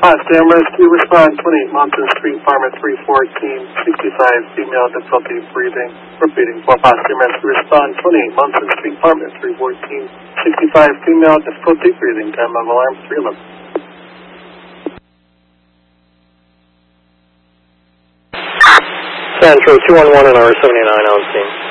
Potsdam Rescue, respond 28 Mountain Street, Farmer 314, 65, female, difficulty breathing. Repeating for Potsdam Rescue, respond 28 Mountain Street, Farmer 314, 65, female, difficulty breathing. Time of alarm 311. Central 211 and R79 on scene.